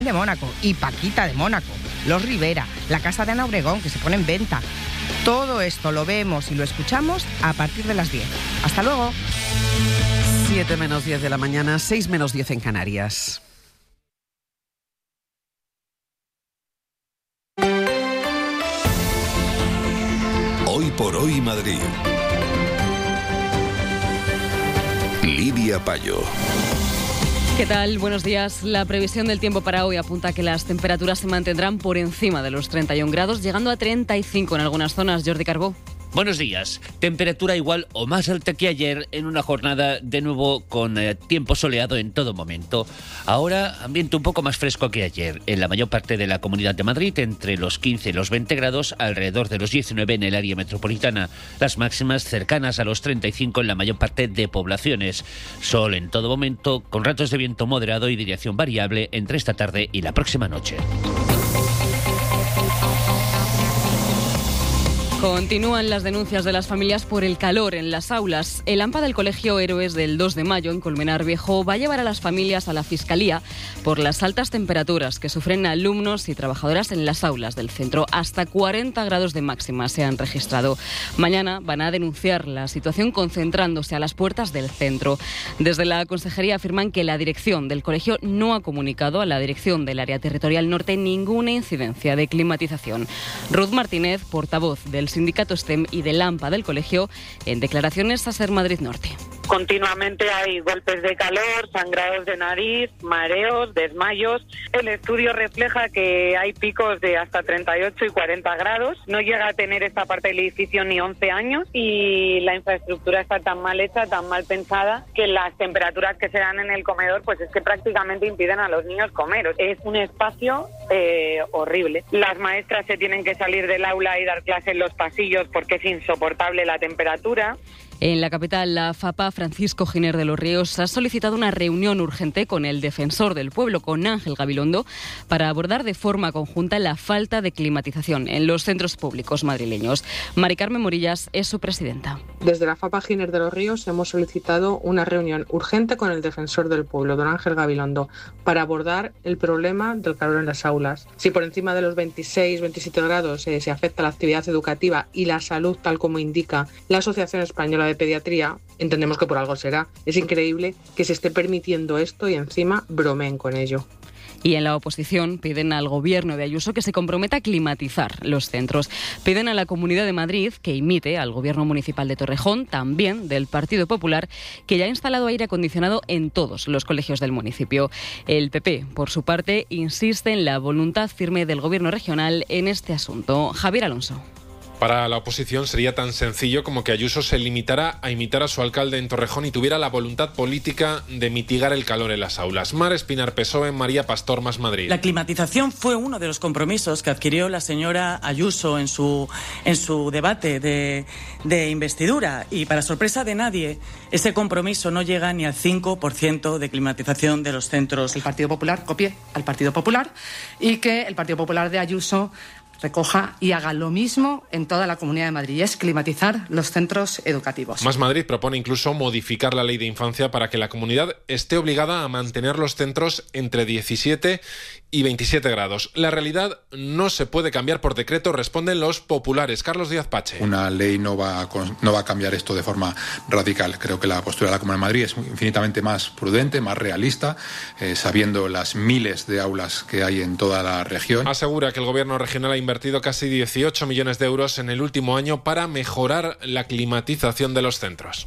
de Mónaco y Paquita de Mónaco, los Rivera, la casa de Ana Obregón, que se pone en venta. Todo esto lo vemos y lo escuchamos a partir de las 10. ¡Hasta luego! 7 menos 10 de la mañana, 6 menos 10 en Canarias. Hoy por hoy Madrid. Lidia Payo. ¿Qué tal? Buenos días. La previsión del tiempo para hoy apunta a que las temperaturas se mantendrán por encima de los 31 grados, llegando a 35 en algunas zonas. Jordi Carbó. Buenos días. Temperatura igual o más alta que ayer en una jornada de nuevo con tiempo soleado en todo momento. Ahora ambiente un poco más fresco que ayer. En la mayor parte de la Comunidad de Madrid entre los 15 y los 20 grados, alrededor de los 19 en el área metropolitana. Las máximas cercanas a los 35 en la mayor parte de poblaciones. Sol en todo momento con ratos de viento moderado y dirección variable entre esta tarde y la próxima noche. Continúan las denuncias de las familias por el calor en las aulas. El AMPA del Colegio Héroes del 2 de mayo en Colmenar Viejo va a llevar a las familias a la Fiscalía por las altas temperaturas que sufren alumnos y trabajadoras en las aulas del centro. Hasta 40 grados de máxima se han registrado. Mañana van a denunciar la situación concentrándose a las puertas del centro. Desde la Consejería afirman que la dirección del colegio no ha comunicado a la dirección del Área Territorial Norte ninguna incidencia de climatización. Ruth Martínez, portavoz del sindicato STEM y del AMPA del colegio, en declaraciones a Ser Madrid Norte. Continuamente hay golpes de calor, sangrados de nariz, mareos, desmayos. El estudio refleja que hay picos de hasta 38 y 40 grados. No llega a tener esta parte del edificio ni 11 años y la infraestructura está tan mal hecha, tan mal pensada, que las temperaturas que se dan en el comedor pues es que prácticamente impiden a los niños comer. Es un espacio horrible. Las maestras se tienen que salir del aula y dar clase en los pasillos porque es insoportable la temperatura. En la capital, la FAPA, Francisco Giner de los Ríos, ha solicitado una reunión urgente con el defensor del pueblo, con Ángel Gabilondo, para abordar de forma conjunta la falta de climatización en los centros públicos madrileños. Mari Carmen Morillas es su presidenta. Desde la FAPA Giner de los Ríos hemos solicitado una reunión urgente con el defensor del pueblo, don Ángel Gabilondo, para abordar el problema del calor en las aulas. Si por encima de los 26-27 grados se afecta la actividad educativa y la salud, tal como indica la Asociación Española de Pediatría, entendemos que por algo será. Es increíble que se esté permitiendo esto y encima bromeen con ello. Y en la oposición piden al gobierno de Ayuso que se comprometa a climatizar los centros. Piden a la Comunidad de Madrid que imite al gobierno municipal de Torrejón, también del Partido Popular, que ya ha instalado aire acondicionado en todos los colegios del municipio. El PP, por su parte, insiste en la voluntad firme del gobierno regional en este asunto. Javier Alonso. Para la oposición sería tan sencillo como que Ayuso se limitara a imitar a su alcalde en Torrejón y tuviera la voluntad política de mitigar el calor en las aulas. Mar Espinar, PSOE, María Pastor, Más Madrid. La climatización fue uno de los compromisos que adquirió la señora Ayuso en su debate de investidura y, para sorpresa de nadie, ese compromiso no llega ni al 5% de climatización de los centros. El Partido Popular copie al Partido Popular y que el Partido Popular de Ayuso recoja y haga lo mismo en toda la Comunidad de Madrid, y es climatizar los centros educativos. Más Madrid propone incluso modificar la ley de infancia para que la comunidad esté obligada a mantener los centros entre 17 y 27 grados. La realidad no se puede cambiar por decreto, responden los populares. Carlos Díaz Pache. Una ley no va a cambiar esto de forma radical. Creo que la postura de la Comunidad de Madrid es infinitamente más prudente, más realista, sabiendo las miles de aulas que hay en toda la región. Asegura que el gobierno regional ha invertido casi 18 millones de euros en el último año para mejorar la climatización de los centros.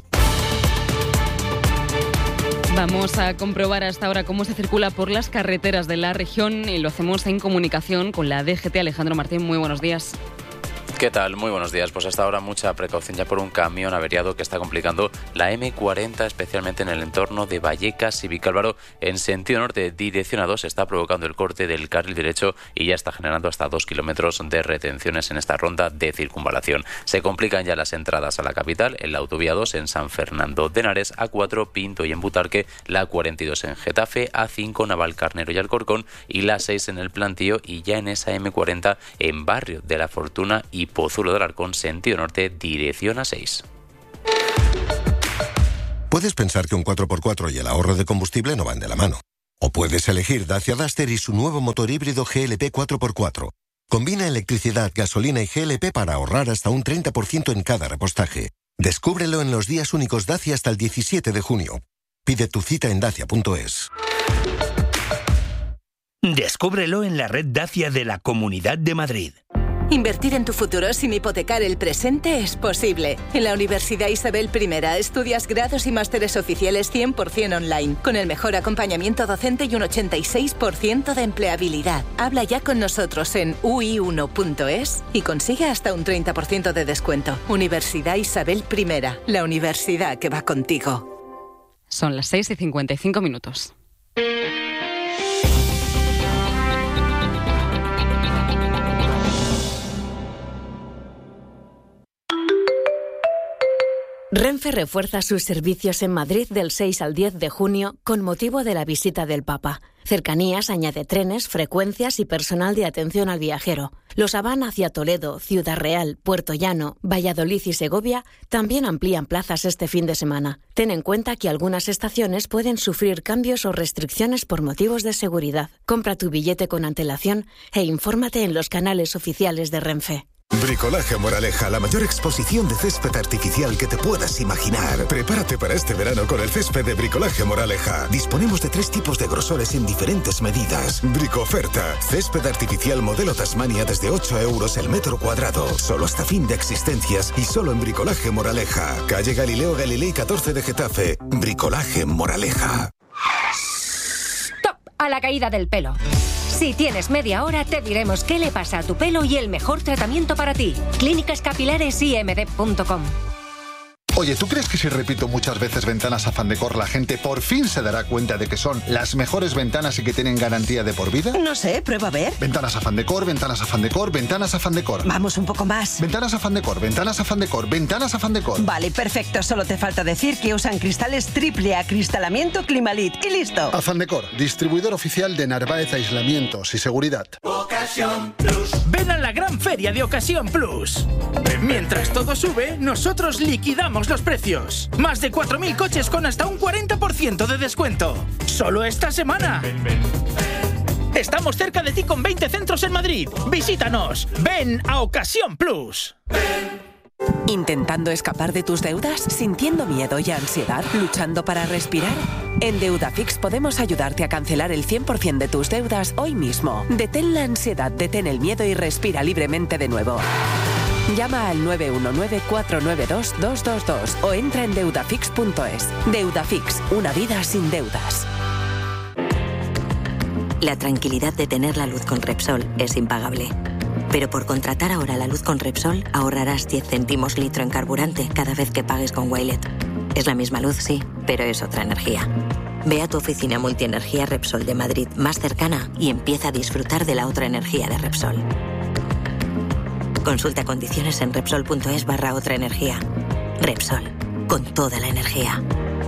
Vamos a comprobar hasta ahora cómo se circula por las carreteras de la región y lo hacemos en comunicación con la DGT. Alejandro Martín, muy buenos días. ¿Qué tal? Muy buenos días. Pues hasta ahora mucha precaución ya por un camión averiado que está complicando la M40, especialmente en el entorno de Vallecas y Vicálvaro. En sentido norte, dirección A2, está provocando el corte del carril derecho y ya está generando hasta 2 kilómetros de retenciones en esta ronda de circunvalación. Se complican ya las entradas a la capital en la autovía 2 en San Fernando de Henares, A4 Pinto y en Butarque, la 42 en Getafe, A5 Navalcarnero y Alcorcón y la 6 en el Plantío, y ya en esa M40 en Barrio de la Fortuna y Pozuelo del Arcón, sentido norte, dirección A6. Puedes pensar que un 4x4 y el ahorro de combustible no van de la mano. O puedes elegir Dacia Duster y su nuevo motor híbrido GLP 4x4. Combina electricidad, gasolina y GLP para ahorrar hasta un 30% en cada repostaje. Descúbrelo en los días únicos Dacia hasta el 17 de junio. Pide tu cita en dacia.es. Descúbrelo en la red Dacia de la Comunidad de Madrid. Invertir en tu futuro sin hipotecar el presente es posible. En la Universidad Isabel I estudias grados y másteres oficiales 100% online, con el mejor acompañamiento docente y un 86% de empleabilidad. Habla ya con nosotros en ui1.es y consigue hasta un 30% de descuento. Universidad Isabel I, la universidad que va contigo. Son las 6:55. Renfe refuerza sus servicios en Madrid del 6 al 10 de junio con motivo de la visita del Papa. Cercanías añade trenes, frecuencias y personal de atención al viajero. Los AVAN hacia Toledo, Ciudad Real, Puerto Llano, Valladolid y Segovia también amplían plazas este fin de semana. Ten en cuenta que algunas estaciones pueden sufrir cambios o restricciones por motivos de seguridad. Compra tu billete con antelación e infórmate en los canales oficiales de Renfe. Bricolaje Moraleja, la mayor exposición de césped artificial que te puedas imaginar. Prepárate para este verano con el césped de Bricolaje Moraleja. Disponemos de 3 tipos de grosores en diferentes medidas. Bricoferta, césped artificial modelo Tasmania desde 8 euros el metro cuadrado. Solo hasta fin de existencias y solo en Bricolaje Moraleja. Calle Galileo Galilei 14 de Getafe. Bricolaje Moraleja. ¡Stop! A la caída del pelo. Si tienes media hora, te diremos qué le pasa a tu pelo y el mejor tratamiento para ti. clínicascapilaresimd.com. Oye, ¿tú crees que si repito muchas veces Ventanas Afán Decor, la gente por fin se dará cuenta de que son las mejores ventanas y que tienen garantía de por vida? No sé, prueba a ver. Ventanas Afán Decor, Ventanas Afán Decor, Ventanas Afán Decor. Vamos un poco más. Ventanas Afán Decor, Ventanas Afán Decor, Ventanas Afán Decor. Vale, perfecto. Solo te falta decir que usan cristales triple acristalamiento Climalit y listo. Afán Decor, distribuidor oficial de Narváez Aislamientos y Seguridad. Ocasión Plus. Ven a la gran feria de Ocasión Plus. Mientras todo sube, nosotros liquidamos los precios. Más de 4.000 coches con hasta un 40% de descuento. Solo esta semana. Estamos cerca de ti con 20 centros en Madrid. Visítanos. Ven a Ocasión Plus. ¿Intentando escapar de tus deudas? ¿Sintiendo miedo y ansiedad? ¿Luchando para respirar? En Deudafix podemos ayudarte a cancelar el 100% de tus deudas hoy mismo. Detén la ansiedad, detén el miedo y respira libremente de nuevo. Llama al 919-492-222 o entra en deudafix.es. Deudafix, una vida sin deudas. La tranquilidad de tener la luz con Repsol es impagable. Pero por contratar ahora la luz con Repsol ahorrarás 10 céntimos litro en carburante cada vez que pagues con Wilet. Es la misma luz, sí, pero es otra energía. Ve a tu oficina multienergía Repsol de Madrid más cercana y empieza a disfrutar de la otra energía de Repsol. Consulta condiciones en Repsol.es/otra energía. Repsol, con toda la energía.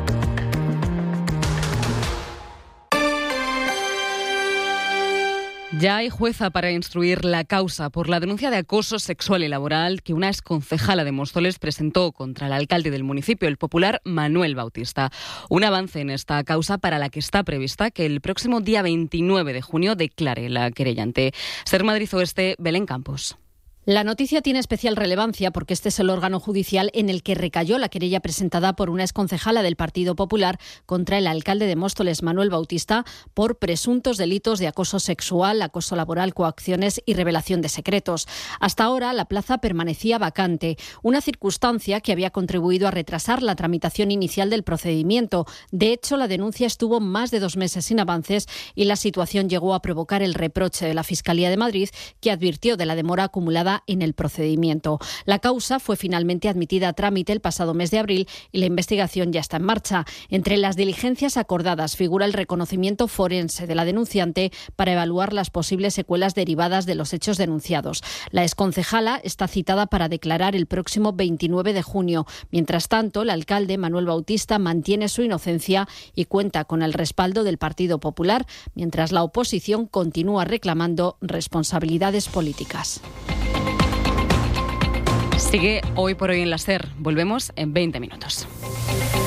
Ya hay jueza para instruir la causa por la denuncia de acoso sexual y laboral que una exconcejala de Móstoles presentó contra el alcalde del municipio, el popular Manuel Bautista. Un avance en esta causa para la que está prevista que el próximo día 29 de junio declare la querellante. Ser Madrid Oeste, Belén Campos. La noticia tiene especial relevancia porque este es el órgano judicial en el que recayó la querella presentada por una exconcejala del Partido Popular contra el alcalde de Móstoles, Manuel Bautista, por presuntos delitos de acoso sexual, acoso laboral, coacciones y revelación de secretos. Hasta ahora, la plaza permanecía vacante, una circunstancia que había contribuido a retrasar la tramitación inicial del procedimiento. De hecho, la denuncia estuvo más de 2 meses sin avances y la situación llegó a provocar el reproche de la Fiscalía de Madrid, que advirtió de la demora acumulada en el procedimiento. La causa fue finalmente admitida a trámite el pasado mes de abril y la investigación ya está en marcha. Entre las diligencias acordadas figura el reconocimiento forense de la denunciante para evaluar las posibles secuelas derivadas de los hechos denunciados. La exconcejala está citada para declarar el próximo 29 de junio. Mientras tanto, el alcalde Manuel Bautista mantiene su inocencia y cuenta con el respaldo del Partido Popular, mientras la oposición continúa reclamando responsabilidades políticas. Sigue Hoy por Hoy en la SER. Volvemos en 20 minutos.